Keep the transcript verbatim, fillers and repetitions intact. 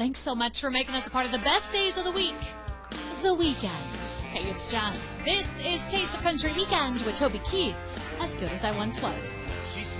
thanks so much for making us a part of the best days of the week. The weekends. Hey, it's Jess. This is Taste of Country Weekend with Toby Keith. As good as I once was.